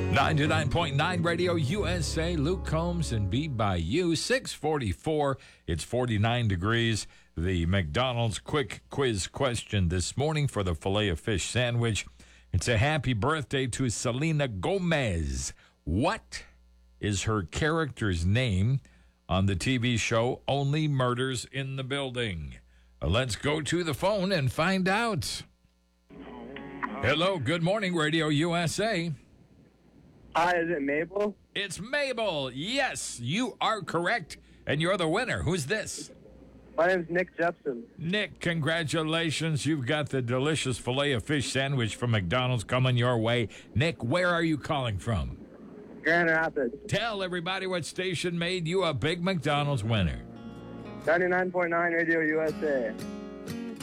99.9 Radio USA, Luke Combs and Be By You, 644. It's 49 degrees. The McDonald's quick quiz question this morning for the Filet-O-Fish sandwich. It's a happy birthday to Selena Gomez. What is her character's name on the TV show Only Murders in the Building? Let's go to the phone and find out. Hello, good morning, Radio USA. Hi, is it Mabel? It's Mabel. Yes, you are correct, and you're the winner. Who's this? My name's Nick Jepson. Nick, congratulations. You've got the delicious Filet-O-Fish sandwich from McDonald's coming your way. Nick, where are you calling from? Grand Rapids. Tell everybody what station made you a big McDonald's winner. 99.9 Radio USA.